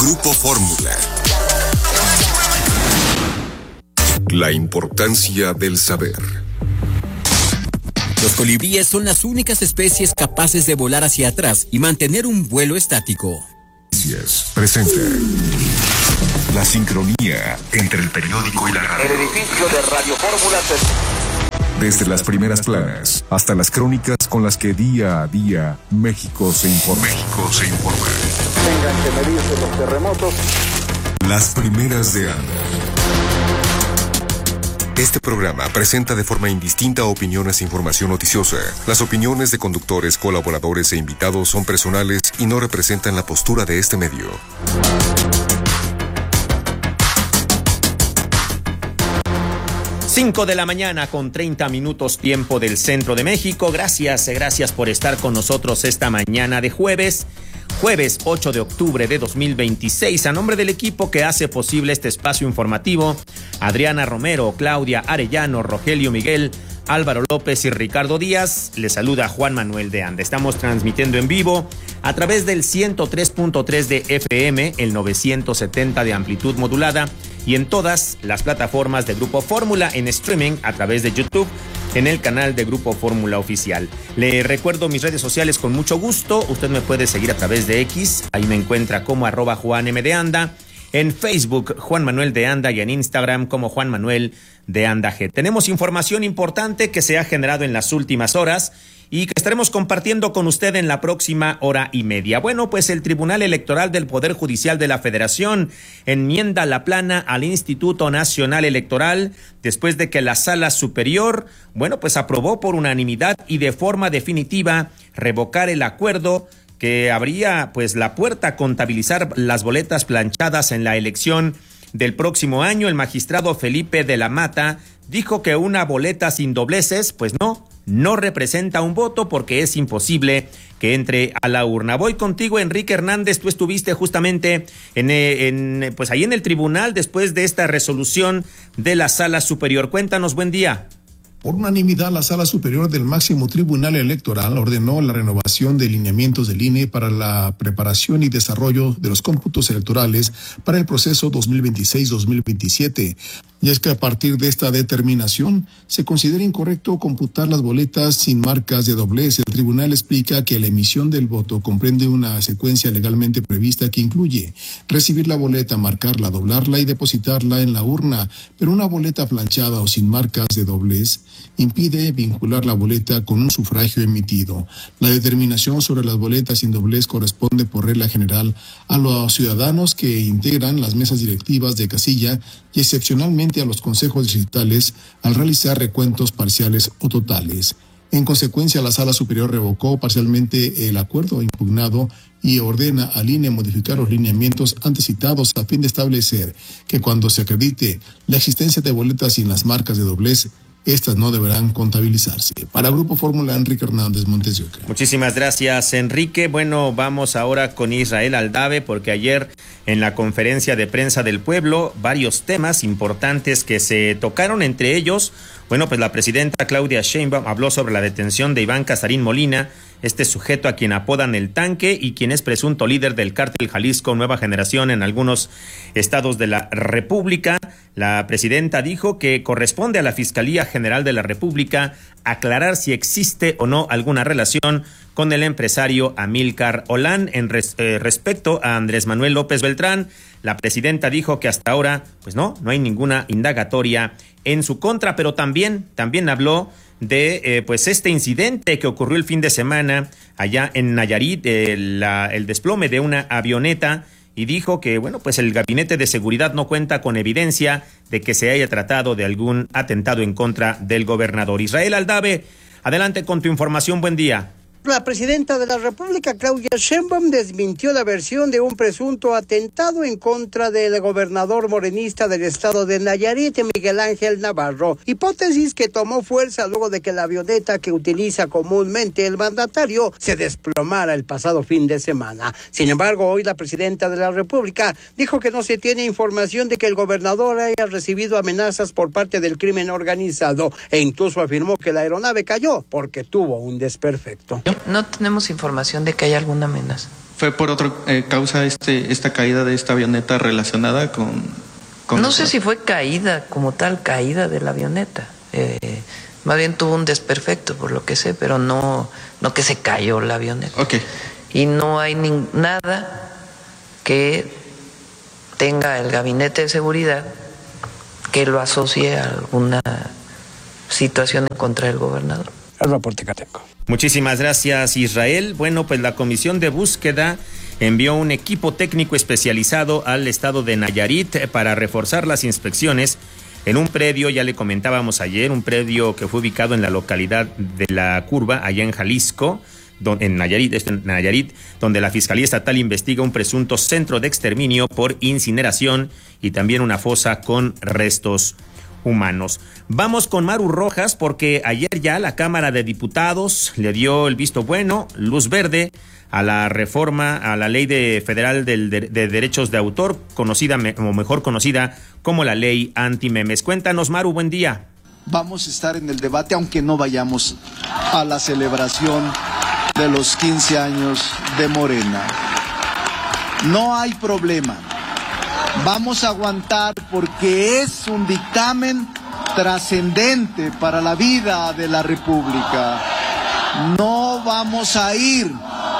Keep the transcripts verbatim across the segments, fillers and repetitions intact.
Grupo Fórmula. La importancia del saber. Los colibríes son las únicas especies capaces de volar hacia atrás y mantener un vuelo estático. Presenta la sincronía entre el periódico y la radio. El edificio de Radio Fórmula se... Desde las primeras planas hasta las crónicas con las que día a día México se informa. México se informa. Tengan que medirse los terremotos. Las primeras de Anda. Este programa presenta de forma indistinta opiniones e información noticiosa. Las opiniones de conductores, colaboradores e invitados son personales y no representan la postura de este medio. cinco de la mañana con treinta minutos tiempo del centro de México. Gracias, gracias por estar con nosotros esta mañana de jueves. Jueves ocho de octubre de dos mil veintiséis, a nombre del equipo que hace posible este espacio informativo, Adriana Romero, Claudia Arellano, Rogelio Miguel, Álvaro López y Ricardo Díaz, les saluda Juan Manuel de Anda. Estamos transmitiendo en vivo a través del ciento tres punto tres de F M, el novecientos setenta de amplitud modulada y en todas las plataformas de Grupo Fórmula en streaming a través de YouTube, en el canal de Grupo Fórmula Oficial. Le recuerdo mis redes sociales con mucho gusto. Usted me puede seguir a través de X, ahí me encuentra como arroba Juan M de Anda. En Facebook, Juan Manuel de Anda, y en Instagram como Juan Manuel de Anda G. Tenemos información importante que se ha generado en las últimas horas y que estaremos compartiendo con usted en la próxima hora y media. Bueno, pues el Tribunal Electoral del Poder Judicial de la Federación enmienda la plana al Instituto Nacional Electoral después de que la Sala Superior, bueno, pues aprobó por unanimidad y de forma definitiva revocar el acuerdo que abría pues la puerta a contabilizar las boletas planchadas en la elección del próximo año. El magistrado Felipe de la Mata dijo que una boleta sin dobleces, pues no, no representa un voto porque es imposible que entre a la urna. Voy contigo, Enrique Hernández. Tú estuviste justamente en, en pues ahí en el tribunal después de esta resolución de la Sala Superior. Cuéntanos, buen día. Por unanimidad, la Sala Superior del Máximo Tribunal Electoral ordenó la renovación de lineamientos del I N E para la preparación y desarrollo de los cómputos electorales para el proceso dos mil veintiséis dos mil veintisiete. Y es que a partir de esta determinación se considera incorrecto computar las boletas sin marcas de doblez. El tribunal explica que la emisión del voto comprende una secuencia legalmente prevista que incluye recibir la boleta, marcarla, doblarla y depositarla en la urna, pero una boleta planchada o sin marcas de doblez impide vincular la boleta con un sufragio emitido. La determinación sobre las boletas sin doblez corresponde por regla general a los ciudadanos que integran las mesas directivas de casilla y excepcionalmente a los consejos distritales al realizar recuentos parciales o totales. En consecuencia, la Sala Superior revocó parcialmente el acuerdo impugnado y ordena al I N E modificar los lineamientos antes citados a fin de establecer que cuando se acredite la existencia de boletas sin las marcas de doblez, estas no deberán contabilizarse. Para Grupo Fórmula, Enrique Hernández, Montes de Oca. Muchísimas gracias, Enrique. Bueno, vamos ahora con Israel Aldave, porque ayer en la conferencia de prensa del pueblo, varios temas importantes que se tocaron, entre ellos, bueno, pues la presidenta Claudia Sheinbaum habló sobre la detención de Iván Casarín Molina, este sujeto a quien apodan el Tanque y quien es presunto líder del cártel Jalisco Nueva Generación en algunos estados de la República. La presidenta dijo que corresponde a la Fiscalía General de la República aclarar si existe o no alguna relación con el empresario Amílcar Olán. En res, eh, respecto a Andrés Manuel López Beltrán, la presidenta dijo que hasta ahora, pues no, no hay ninguna indagatoria en su contra, pero también, también habló de eh, pues este incidente que ocurrió el fin de semana allá en Nayarit, eh, la, el desplome de una avioneta, y dijo que, bueno, pues el Gabinete de Seguridad no cuenta con evidencia de que se haya tratado de algún atentado en contra del gobernador. Israel Aldave, adelante con tu información, buen día. La presidenta de la República, Claudia Sheinbaum, desmintió la versión de un presunto atentado en contra del gobernador morenista del estado de Nayarit, Miguel Ángel Navarro, hipótesis que tomó fuerza luego de que la avioneta que utiliza comúnmente el mandatario se desplomara el pasado fin de semana. Sin embargo, hoy la presidenta de la República dijo que no se tiene información de que el gobernador haya recibido amenazas por parte del crimen organizado e incluso afirmó que la aeronave cayó porque tuvo un desperfecto. No tenemos información de que haya alguna amenaza. ¿Fue por otra eh, causa este esta caída de esta avioneta relacionada con...? con no sé si fue caída como tal, caída de la avioneta. Eh, más bien tuvo un desperfecto, por lo que sé, pero no, no que se cayó la avioneta. Okay. Y no hay ni, nada que tenga el gabinete de seguridad que lo asocie a alguna situación en contra del gobernador. El reporte Cateco. Muchísimas gracias, Israel. Bueno, pues la Comisión de Búsqueda envió un equipo técnico especializado al estado de Nayarit para reforzar las inspecciones en un predio, ya le comentábamos ayer, un predio que fue ubicado en la localidad de La Curva, allá en Jalisco, en Nayarit, en Nayarit, donde la Fiscalía Estatal investiga un presunto centro de exterminio por incineración y también una fosa con restos humanos. Vamos con Maru Rojas, porque ayer ya la Cámara de Diputados le dio el visto bueno, luz verde, a la reforma a la Ley de Federal del de, de Derechos de Autor, conocida o mejor conocida como la Ley Antimemes. Cuéntanos, Maru, buen día. Vamos a estar en el debate, aunque no vayamos a la celebración de los quince años de Morena. No hay problema. Vamos a aguantar porque es un dictamen trascendente para la vida de la República. No vamos a ir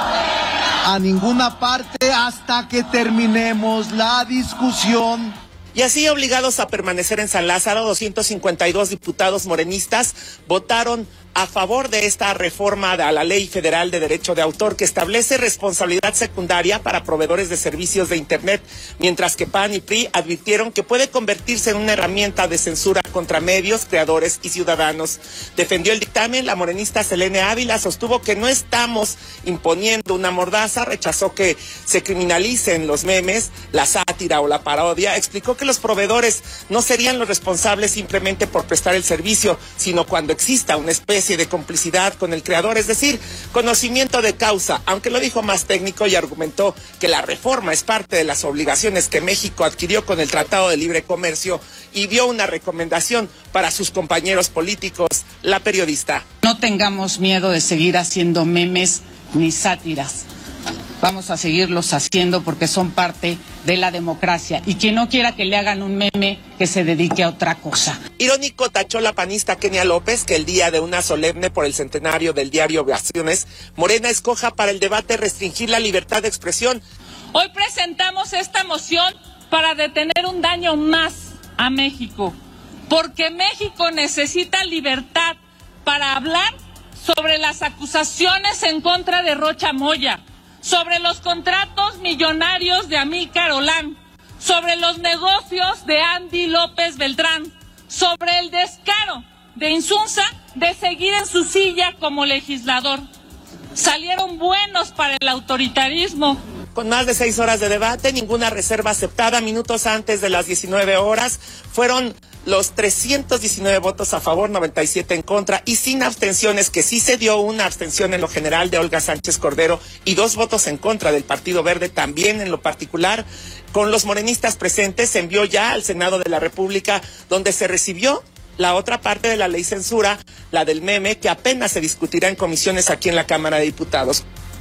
a ninguna parte hasta que terminemos la discusión. Y así, obligados a permanecer en San Lázaro, doscientos cincuenta y dos diputados morenistas votaron a favor de esta reforma a la Ley Federal de Derecho de Autor, que establece responsabilidad secundaria para proveedores de servicios de Internet, mientras que P A N y P R I advirtieron que puede convertirse en una herramienta de censura contra medios, creadores y ciudadanos. Defendió el dictamen la morenista Selene Ávila, sostuvo que no estamos imponiendo una mordaza, rechazó que se criminalicen los memes, la sátira o la parodia, explicó que los proveedores no serían los responsables simplemente por prestar el servicio, sino cuando exista una especie de complicidad con el creador, es decir, conocimiento de causa, aunque lo dijo más técnico y argumentó que la reforma es parte de las obligaciones que México adquirió con el Tratado de Libre Comercio y dio una recomendación para sus compañeros políticos. La periodista: no tengamos miedo de seguir haciendo memes ni sátiras. Vamos a seguirlos haciendo porque son parte de la democracia. Y quien no quiera que le hagan un meme, que se dedique a otra cosa. Irónico tachó la panista Kenia López que el día de una solemne por el centenario del diario Ovaciones, Morena escoja para el debate restringir la libertad de expresión. Hoy presentamos esta moción para detener un daño más a México, porque México necesita libertad para hablar sobre las acusaciones en contra de Rocha Moya, sobre los contratos millonarios de Amílcar Olán, sobre los negocios de Andy López Beltrán, sobre el descaro de Insunza de seguir en su silla como legislador. Salieron buenos para el autoritarismo. Con más de seis horas de debate, ninguna reserva aceptada. Minutos antes de las diecinueve horas, fueron los trescientos diecinueve votos a favor, noventa y siete en contra y sin abstenciones, que sí se dio una abstención en lo general de Olga Sánchez Cordero y dos votos en contra del Partido Verde también en lo particular. Con los morenistas presentes, se envió ya al Senado de la República, donde se recibió la otra parte de la ley censura, la del meme, que apenas se discutirá en comisiones aquí en la Cámara de Diputados.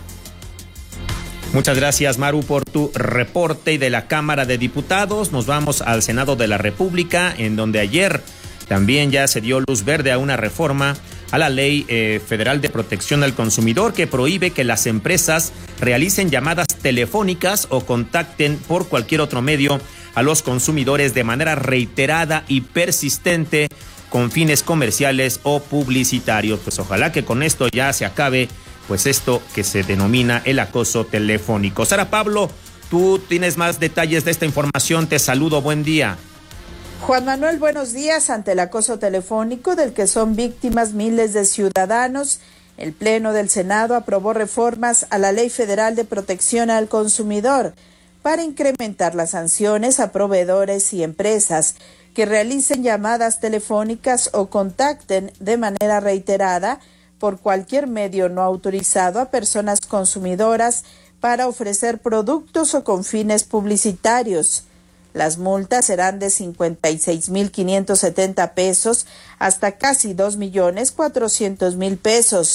Muchas gracias, Maru, por tu reporte. Y de la Cámara de Diputados nos vamos al Senado de la República, en donde ayer también ya se dio luz verde a una reforma a la Ley eh, Federal de Protección al Consumidor, que prohíbe que las empresas realicen llamadas telefónicas o contacten por cualquier otro medio a los consumidores de manera reiterada y persistente con fines comerciales o publicitarios. Pues ojalá que con esto ya se acabe pues esto que se denomina el acoso telefónico. Sara Pablo, tú tienes más detalles de esta información. Te saludo, buen día. Juan Manuel, buenos días. Ante el acoso telefónico del que son víctimas miles de ciudadanos, el Pleno del Senado aprobó reformas a la Ley Federal de Protección al Consumidor para incrementar las sanciones a proveedores y empresas que realicen llamadas telefónicas o contacten de manera reiterada por cualquier medio no autorizado a personas consumidoras para ofrecer productos o con fines publicitarios. Las multas serán de cincuenta y seis mil quinientos setenta pesos hasta casi dos millones cuatrocientos mil pesos.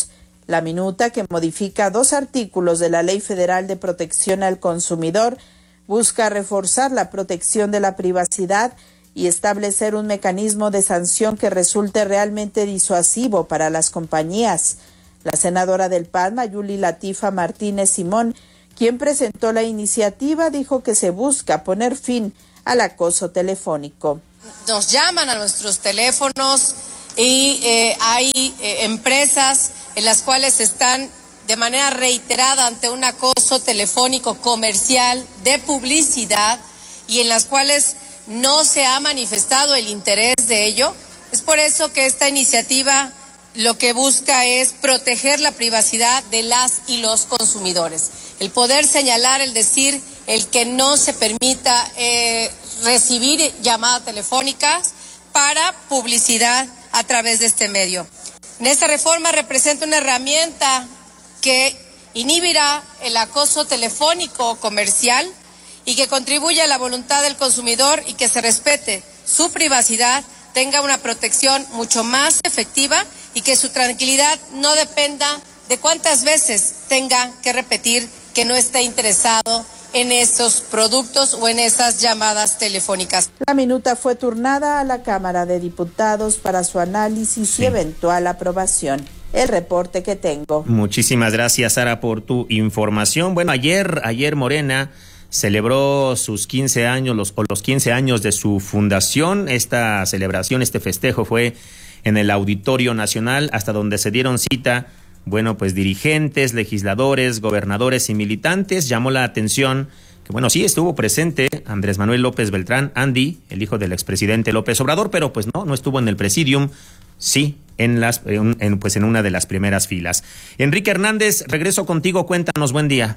La minuta, que modifica dos artículos de la Ley Federal de Protección al Consumidor, busca reforzar la protección de la privacidad y establecer un mecanismo de sanción que resulte realmente disuasivo para las compañías. La senadora del P A N, Mayuli Latifa Martínez Simón, quien presentó la iniciativa, dijo que se busca poner fin al acoso telefónico. Nos llaman a nuestros teléfonos y eh, hay eh, empresas en las cuales están de manera reiterada ante un acoso telefónico comercial de publicidad y en las cuales no se ha manifestado el interés de ello. Es por eso que esta iniciativa lo que busca es proteger la privacidad de las y los consumidores. El poder señalar, el decir, el que no se permita eh, recibir llamadas telefónicas para publicidad a través de este medio. En esta reforma representa una herramienta que inhibirá el acoso telefónico comercial y que contribuye a la voluntad del consumidor y que se respete su privacidad, tenga una protección mucho más efectiva y que su tranquilidad no dependa de cuántas veces tenga que repetir que no está interesado en esos productos o en esas llamadas telefónicas. La minuta fue turnada a la Cámara de Diputados para su análisis sí. y eventual aprobación. El reporte que tengo. Muchísimas gracias, Sara, por tu información. Bueno, ayer, ayer Morena celebró sus quince años, los, o los quince años de su fundación. Esta celebración, este festejo fue en el Auditorio Nacional, hasta donde se dieron cita, bueno, pues dirigentes, legisladores, gobernadores y militantes. Llamó la atención que, bueno, sí estuvo presente Andrés Manuel López Beltrán, Andy, el hijo del expresidente López Obrador, pero pues no, no estuvo en el presidium, sí, en las, en, en, pues en una de las primeras filas. Enrique Hernández, regreso contigo, cuéntanos, buen día.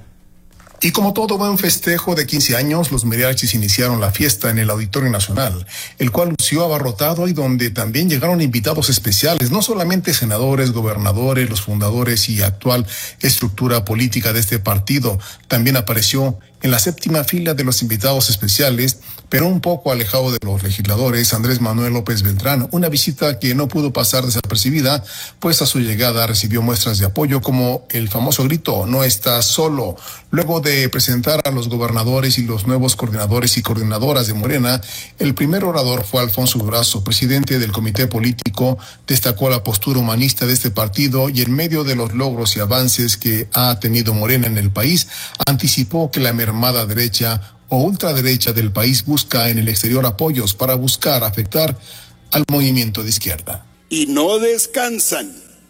Y como todo buen festejo de quince años, los mariachis iniciaron la fiesta en el Auditorio Nacional, el cual lució abarrotado y donde también llegaron invitados especiales, no solamente senadores, gobernadores, los fundadores y actual estructura política de este partido. También apareció en la séptima fila de los invitados especiales, pero un poco alejado de los legisladores, Andrés Manuel López Beltrán, una visita que no pudo pasar desapercibida, pues a su llegada recibió muestras de apoyo como el famoso grito, "No estás solo". Luego de presentar a los gobernadores y los nuevos coordinadores y coordinadoras de Morena, el primer orador fue Alfonso Durazo, presidente del comité político, destacó la postura humanista de este partido y en medio de los logros y avances que ha tenido Morena en el país, anticipó que la mermada derecha o ultraderecha del país busca en el exterior apoyos para buscar afectar al movimiento de izquierda. Y no descansan.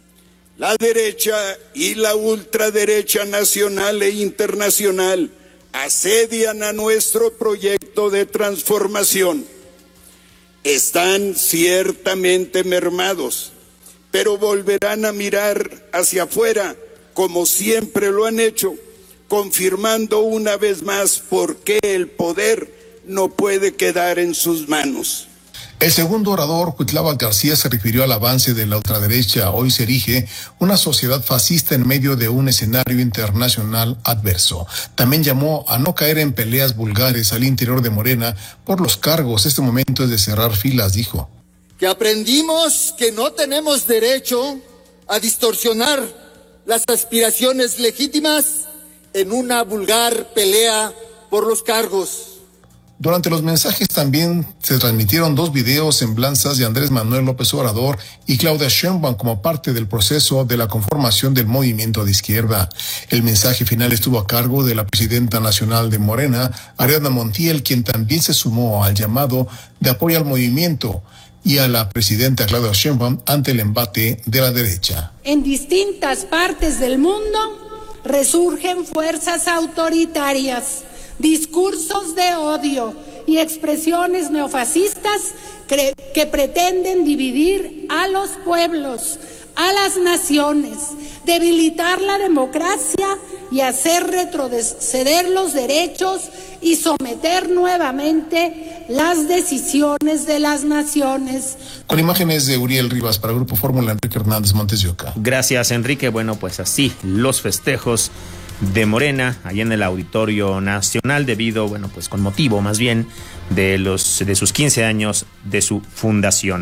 La derecha y la ultraderecha nacional e internacional asedian a nuestro proyecto de transformación. Están ciertamente mermados, pero volverán a mirar hacia afuera como siempre lo han hecho, confirmando una vez más por qué el poder no puede quedar en sus manos. El segundo orador, Cuitláhuac García, se refirió al avance de la ultraderecha. Hoy se erige una sociedad fascista en medio de un escenario internacional adverso. También llamó a no caer en peleas vulgares al interior de Morena por los cargos. Este momento es de cerrar filas, dijo. Que aprendimos que no tenemos derecho a distorsionar las aspiraciones legítimas en una vulgar pelea por los cargos. Durante los mensajes también se transmitieron dos videos semblanzas de Andrés Manuel López Obrador y Claudia Sheinbaum como parte del proceso de la conformación del movimiento de izquierda. El mensaje final estuvo a cargo de la presidenta nacional de Morena, Ariadna Montiel, quien también se sumó al llamado de apoyo al movimiento, y a la presidenta Claudia Sheinbaum ante el embate de la derecha. En distintas partes del mundo resurgen fuerzas autoritarias, discursos de odio y expresiones neofascistas que, que pretenden dividir a los pueblos, a las naciones, debilitar la democracia y hacer retroceder los derechos y someter nuevamente las decisiones de las naciones. Con imágenes de Uriel Rivas para Grupo Fórmula, Enrique Hernández, Montes de Oca. Gracias, Enrique. Bueno, pues así los festejos de Morena allá en el Auditorio Nacional debido, bueno, pues con motivo más bien de los de sus quince años de su fundación.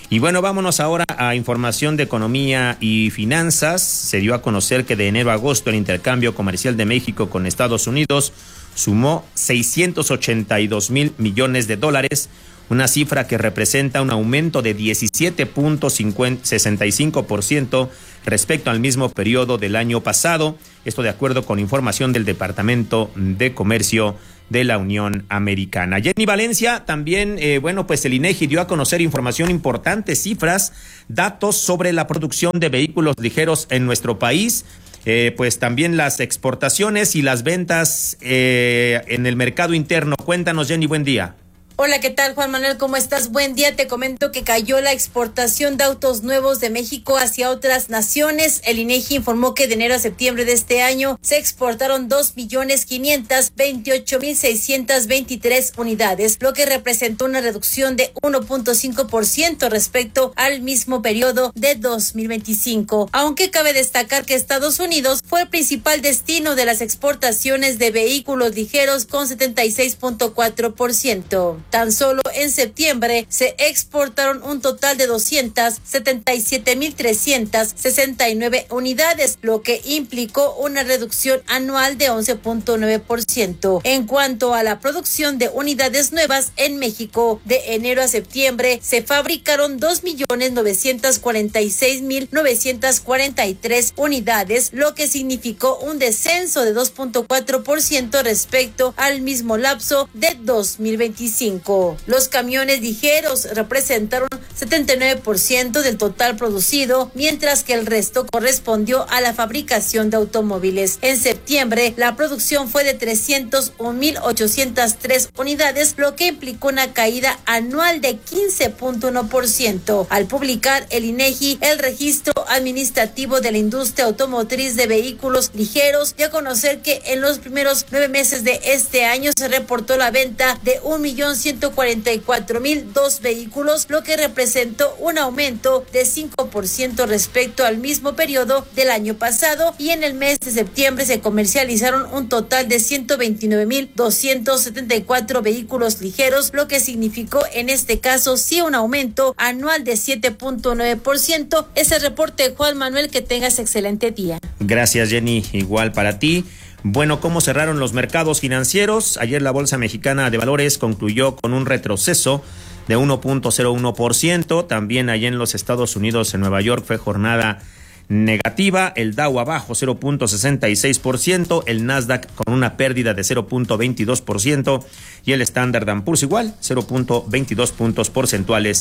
Y bueno, vámonos ahora a información de economía y finanzas. Se dio a conocer que de enero a agosto el intercambio comercial de México con Estados Unidos sumó seiscientos ochenta y dos mil millones de dólares, una cifra que representa un aumento de diecisiete punto sesenta y cinco por ciento respecto al mismo periodo del año pasado. Esto de acuerdo con información del Departamento de Comercio de la Unión Americana. Jenny Valencia, también, eh, bueno, pues el INEGI dio a conocer información importante, cifras, datos sobre la producción de vehículos ligeros en nuestro país, eh, pues también las exportaciones y las ventas eh, en el mercado interno. Cuéntanos, Jenny, buen día. Hola, ¿qué tal, Juan Manuel? ¿Cómo estás? Buen día. Te comento que cayó la exportación de autos nuevos de México hacia otras naciones. El INEGI informó que de enero a septiembre de este año se exportaron dos millones quinientas veintiocho mil seiscientas veintitrés unidades, lo que representó una reducción de uno punto cinco por ciento respecto al mismo periodo de dos mil veinticinco. Aunque cabe destacar que Estados Unidos fue el principal destino de las exportaciones de vehículos ligeros con setenta y seis punto cuatro por ciento. Tan solo en septiembre se exportaron un total de doscientas setenta y siete mil trescientas sesenta y nueve unidades, lo que implicó una reducción anual de once punto nueve por ciento. En cuanto a la producción de unidades nuevas en México, de enero a septiembre se fabricaron dos millones novecientos cuarenta y seis mil novecientos cuarenta y tres unidades, lo que significó un descenso de dos punto cuatro por ciento respecto al mismo lapso de dos mil veinticinco. Los camiones ligeros representaron setenta y nueve por ciento del total producido, mientras que el resto correspondió a la fabricación de automóviles. En septiembre, la producción fue de trescientos un mil ochocientas tres unidades, lo que implicó una caída anual de quince punto uno por ciento. Al publicar el INEGI el registro administrativo de la industria automotriz de vehículos ligeros, dio a conocer que en los primeros nueve meses de este año se reportó la venta de un millón ciento cuarenta y cuatro mil dos vehículos, lo que representó un aumento de cinco por ciento respecto al mismo periodo del año pasado, y en el mes de septiembre se comercializaron un total de ciento veintinueve mil doscientos setenta y cuatro vehículos ligeros, lo que significó en este caso sí un aumento anual de siete punto nueve por ciento. Ese reporte, Juan Manuel, que tengas excelente día. Gracias, Jenny, igual para ti. Bueno, ¿cómo cerraron los mercados financieros? Ayer la Bolsa Mexicana de Valores concluyó con un retroceso de uno punto cero uno por ciento. También allá en los Estados Unidos, en Nueva York, fue jornada negativa. El Dow abajo cero punto sesenta y seis por ciento, el Nasdaq con una pérdida de cero punto veintidós por ciento y el Standard and Poor's igual, cero punto veintidós puntos porcentuales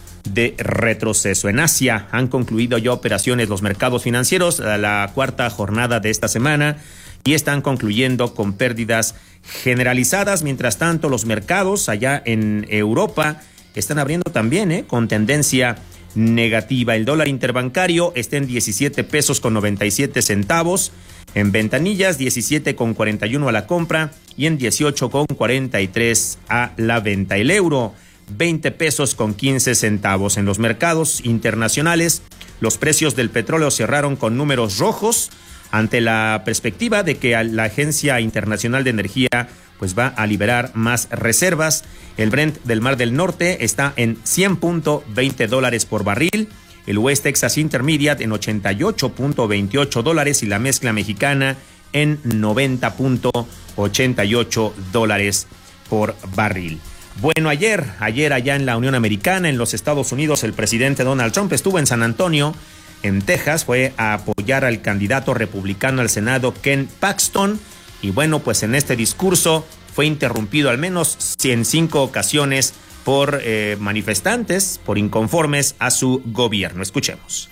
de retroceso. En Asia han concluido ya operaciones los mercados financieros, la cuarta jornada de esta semana, y están concluyendo con pérdidas generalizadas. Mientras tanto, los mercados allá en Europa están abriendo también eh, con tendencia negativa. El dólar interbancario está en diecisiete pesos con noventa y siete centavos, en ventanillas diecisiete con cuarenta y uno a la compra y en dieciocho con cuarenta y tres a la venta. El euro veinte pesos con quince centavos. En los mercados internacionales, los precios del petróleo cerraron con números rojos ante la perspectiva de que la Agencia Internacional de Energía pues va a liberar más reservas. El Brent del Mar del Norte está en cien punto veinte dólares por barril, el West Texas Intermediate en ochenta y ocho punto veintiocho dólares y la mezcla mexicana en noventa punto ochenta y ocho dólares por barril. Bueno, ayer, ayer allá en la Unión Americana, en los Estados Unidos, el presidente Donald Trump estuvo en San Antonio, en Texas, fue a apoyar al candidato republicano al Senado, Ken Paxton, y bueno, pues en este discurso fue interrumpido al menos en cinco ocasiones por eh, manifestantes, por inconformes a su gobierno. Escuchemos.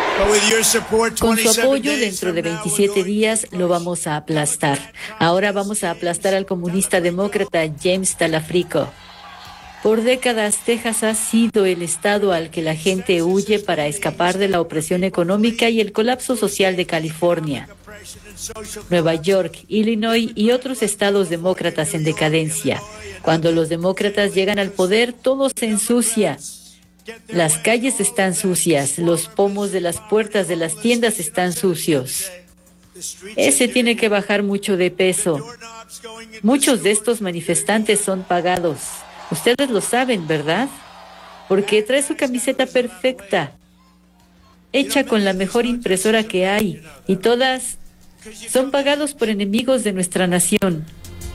Con su apoyo, dentro de veintisiete días lo vamos a aplastar. Ahora vamos a aplastar al comunista demócrata James Talafrico. Por décadas, Texas ha sido el estado al que la gente huye para escapar de la opresión económica y el colapso social de California. Nueva York, Illinois y otros estados demócratas en decadencia. Cuando los demócratas llegan al poder, todo se ensucia. Las calles están sucias, los pomos de las puertas de las tiendas están sucios. Ese tiene que bajar mucho de peso. Muchos de estos manifestantes son pagados. Ustedes lo saben, ¿verdad? porque trae su camiseta perfecta, hecha con la mejor impresora que hay, y todas son pagados por enemigos de nuestra nación.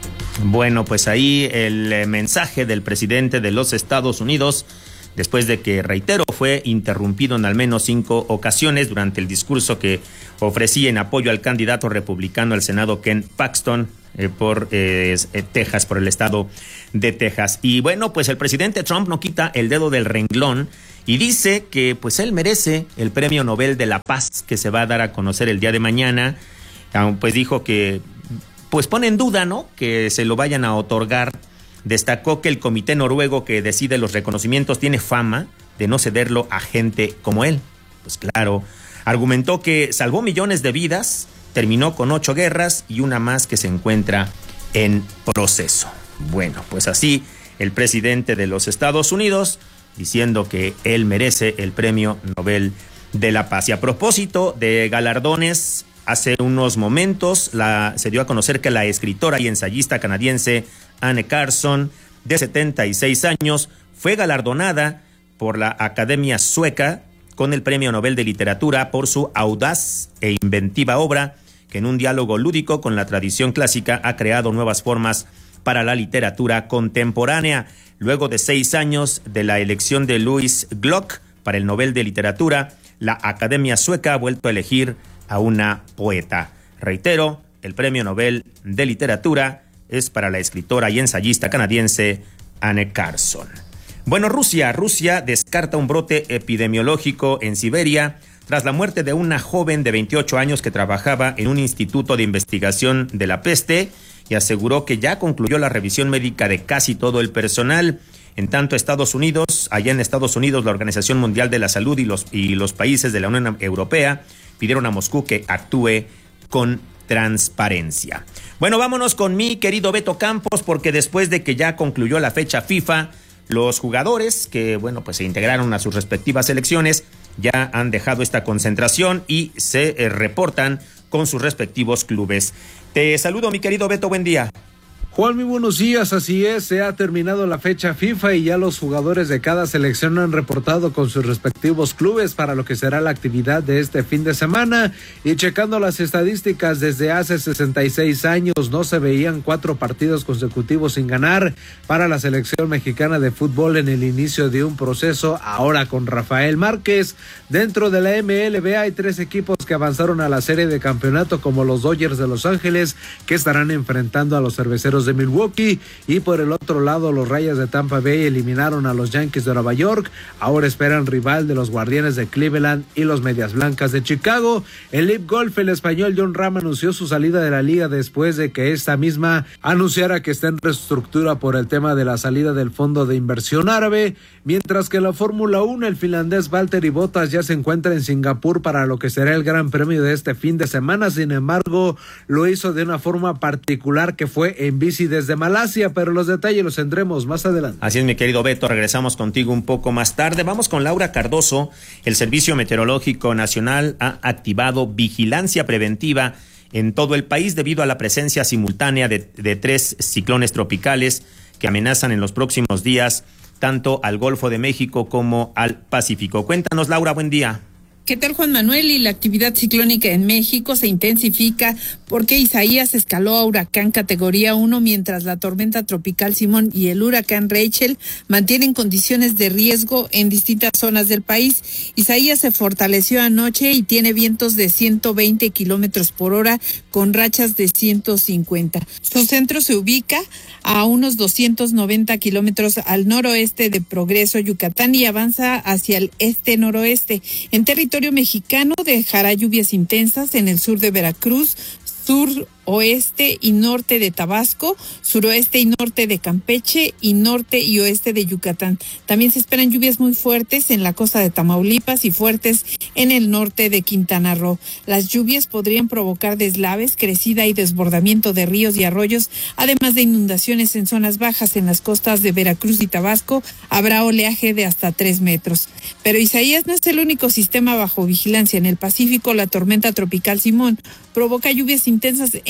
Bueno, pues ahí el mensaje del presidente de los Estados Unidos, después de que, reitero, fue interrumpido en al menos cinco ocasiones durante el discurso que ofrecía en apoyo al candidato republicano al Senado, Ken Paxton, eh, por eh, Texas, por el estado de Texas. Y bueno, pues el presidente Trump no quita el dedo del renglón y dice que pues él merece el Premio Nobel de la Paz que se va a dar a conocer el día de mañana. Pues dijo que pues pone en duda, ¿no?, que se lo vayan a otorgar. Destacó que el comité noruego que decide los reconocimientos tiene fama de no cederlo a gente como él. Pues claro, argumentó que salvó millones de vidas, terminó con ocho guerras y una más que se encuentra en proceso. Bueno, pues así el presidente de los Estados Unidos diciendo que él merece el Premio Nobel de la Paz. Y a propósito de galardones, hace unos momentos la, se dio a conocer que la escritora y ensayista canadiense Anne Carson, de setenta y seis años, fue galardonada por la Academia Sueca con el Premio Nobel de Literatura por su audaz e inventiva obra, que en un diálogo lúdico con la tradición clásica ha creado nuevas formas para la literatura contemporánea. Luego de seis años de la elección de Louise Glück para el Nobel de Literatura, la Academia Sueca ha vuelto a elegir a una poeta. Reitero, el Premio Nobel de Literatura es para la escritora y ensayista canadiense Anne Carson. Bueno, Rusia, Rusia descarta un brote epidemiológico en Siberia tras la muerte de una joven de veintiocho años que trabajaba en un instituto de investigación de la peste y aseguró que ya concluyó la revisión médica de casi todo el personal. En tanto, Estados Unidos, allá en Estados Unidos, la Organización Mundial de la Salud y los, y los países de la Unión Europea pidieron a Moscú que actúe con transparencia. Bueno, vámonos con mi querido Beto Campos, porque después de que ya concluyó la fecha FIFA, los jugadores que, bueno, pues se integraron a sus respectivas selecciones ya han dejado esta concentración y se eh, reportan con sus respectivos clubes. Te saludo, mi querido Beto, buen día. Juan, muy buenos días, así es, se ha terminado la fecha FIFA y ya los jugadores de cada selección han reportado con sus respectivos clubes para lo que será la actividad de este fin de semana. Y checando las estadísticas, desde hace sesenta y seis años no se veían cuatro partidos consecutivos sin ganar para la selección mexicana de fútbol en el inicio de un proceso, ahora con Rafael Márquez. Dentro de la M L B hay tres equipos que avanzaron a la serie de campeonato, como los Dodgers de Los Ángeles, que estarán enfrentando a los Cerveceros de Milwaukee, y por el otro lado los Rayas de Tampa Bay eliminaron a los Yankees de Nueva York. Ahora esperan rival de los Guardianes de Cleveland y los Medias Blancas de Chicago. En Live Golf, el español Jon Rahm anunció su salida de la liga después de que esta misma anunciara que está en reestructura por el tema de la salida del fondo de inversión árabe, mientras que en la Fórmula uno el finlandés Valtteri Bottas ya se encuentra en Singapur para lo que será el Gran Premio de este fin de semana. Sin embargo, lo hizo de una forma particular, que fue en bici desde Malasia, pero los detalles los tendremos más adelante. Así es, mi querido Beto, regresamos contigo un poco más tarde. Vamos con Laura Cardoso. El Servicio Meteorológico Nacional ha activado vigilancia preventiva en todo el país debido a la presencia simultánea de, de tres ciclones tropicales que amenazan en los próximos días tanto al Golfo de México como al Pacífico. Cuéntanos, Laura, buen día. ¿Qué tal, Juan Manuel? Y la actividad ciclónica en México se intensifica porque Isaías escaló a huracán categoría uno, mientras la tormenta tropical Simón y el huracán Rachel mantienen condiciones de riesgo en distintas zonas del país. Isaías se fortaleció anoche y tiene vientos de ciento veinte kilómetros por hora con rachas de ciento cincuenta. Su centro se ubica a unos doscientos noventa kilómetros al noroeste de Progreso, Yucatán, y avanza hacia el este-noroeste. En territorio mexicano dejará lluvias intensas en el sur de Veracruz, sur, oeste y norte de Tabasco, suroeste y norte de Campeche y norte y oeste de Yucatán. También se esperan lluvias muy fuertes en la costa de Tamaulipas y fuertes en el norte de Quintana Roo. Las lluvias podrían provocar deslaves, crecida y desbordamiento de ríos y arroyos, además de inundaciones en zonas bajas en las costas de Veracruz y Tabasco. Habrá oleaje de hasta tres metros. Pero Isaías no es el único sistema bajo vigilancia. En el Pacífico, la tormenta tropical Simón provoca lluvias intensas en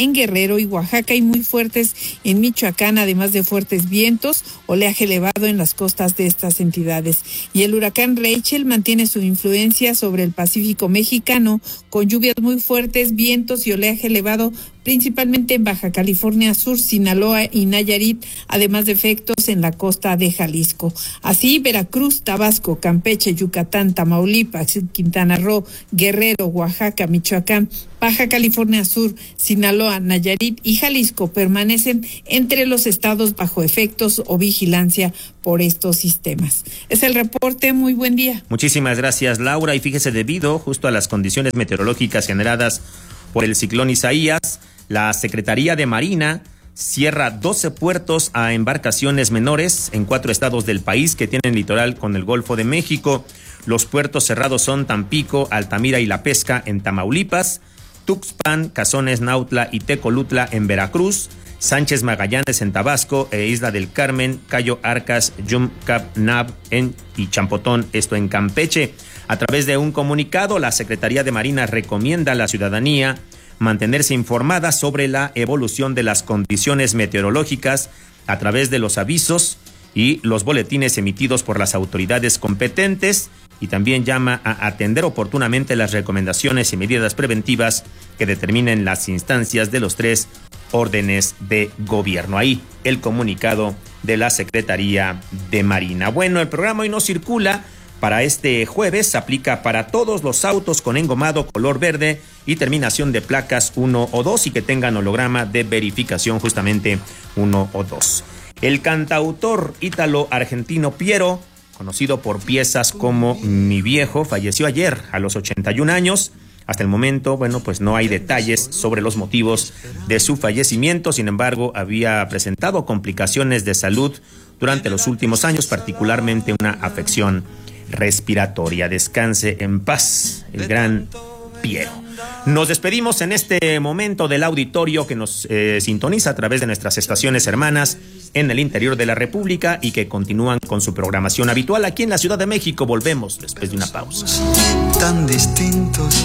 en Guerrero y Oaxaca y muy fuertes en Michoacán, además de fuertes vientos, oleaje elevado en las costas de estas entidades. Y el huracán Rachel mantiene su influencia sobre el Pacífico mexicano, con lluvias muy fuertes, vientos y oleaje elevado, principalmente en Baja California Sur, Sinaloa y Nayarit, además de efectos en la costa de Jalisco. Así, Veracruz, Tabasco, Campeche, Yucatán, Tamaulipas, Quintana Roo, Guerrero, Oaxaca, Michoacán, Baja California Sur, Sinaloa, Nayarit y Jalisco permanecen entre los estados bajo efectos o vigilancia por estos sistemas. Es el reporte. Muy buen día. Muchísimas gracias, Laura. Y fíjese, debido justo a las condiciones meteorológicas generadas por el ciclón Isaías, la Secretaría de Marina cierra doce puertos a embarcaciones menores en cuatro estados del país que tienen litoral con el Golfo de México. Los puertos cerrados son Tampico, Altamira y La Pesca en Tamaulipas, Tuxpan, Cazones, Nautla y Tecolutla en Veracruz, Sánchez Magallanes en Tabasco e Isla del Carmen, Cayo Arcas, Yum Cap Nab en y Champotón, esto en Campeche. A través de un comunicado, la Secretaría de Marina recomienda a la ciudadanía mantenerse informada sobre la evolución de las condiciones meteorológicas a través de los avisos y los boletines emitidos por las autoridades competentes, y también llama a atender oportunamente las recomendaciones y medidas preventivas que determinen las instancias de los tres órdenes de gobierno. Ahí el comunicado de la Secretaría de Marina. Bueno, el programa hoy no circula para este jueves, aplica para todos los autos con engomado color verde y terminación de placas uno o dos y que tengan holograma de verificación justamente uno o dos. El cantautor ítalo-argentino Piero, conocido por piezas como Mi Viejo, falleció ayer a los ochenta y un años. Hasta el momento, bueno, pues no hay detalles sobre los motivos de su fallecimiento. Sin embargo, había presentado complicaciones de salud durante los últimos años, particularmente una afección respiratoria. Descanse en paz el gran Piero. Nos despedimos en este momento del auditorio que nos eh, sintoniza a través de nuestras estaciones hermanas en el interior de la República y que continúan con su programación habitual aquí en la Ciudad de México. Volvemos después de una pausa. Tan distintos.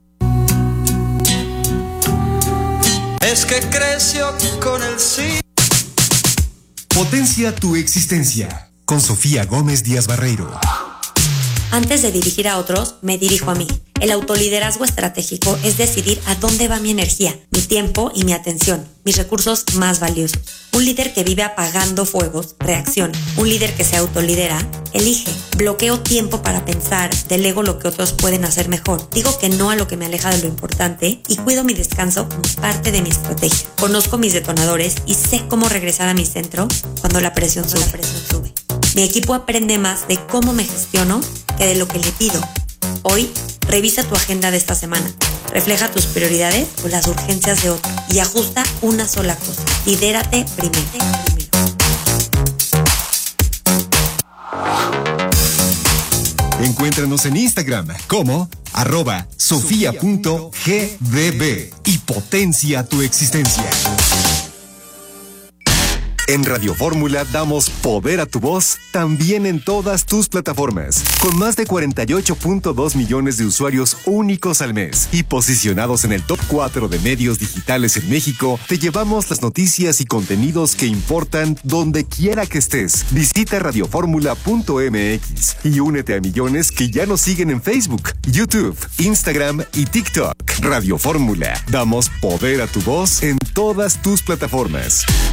Es que creció con el sí. Potencia tu existencia con Sofía Gómez Díaz Barreiro. Antes de dirigir a otros, me dirijo a mí. El autoliderazgo estratégico es decidir a dónde va mi energía, mi tiempo y mi atención, mis recursos más valiosos. Un líder que vive apagando fuegos, reacciona. Un líder que se autolidera, elige. Bloqueo tiempo para pensar, delego lo que otros pueden hacer mejor. Digo que no a lo que me aleja de lo importante y cuido mi descanso como parte de mi estrategia. Conozco mis detonadores y sé cómo regresar a mi centro cuando la presión sube. La presión sube. Mi equipo aprende más de cómo me gestiono que de lo que le pido. Hoy, revisa tu agenda de esta semana. Refleja tus prioridades o las urgencias de otro y ajusta una sola cosa. Lidérate primero. Encuéntranos en Instagram como arroba sofía.gdb y potencia tu existencia. En Radio Fórmula damos poder a tu voz también en todas tus plataformas. Con más de cuarenta y ocho punto dos millones de usuarios únicos al mes y posicionados en el top cuatro de medios digitales en México, te llevamos las noticias y contenidos que importan donde quiera que estés. Visita radioformula punto m x y únete a millones que ya nos siguen en Facebook, YouTube, Instagram y TikTok. Radio Fórmula. Damos poder a tu voz en todas tus plataformas.